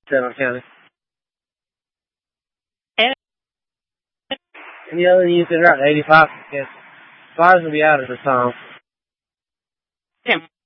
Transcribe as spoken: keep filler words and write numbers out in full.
Taylor County. And And the other news that are at eighty-five, yes. Flyers will be out at this time. Tim.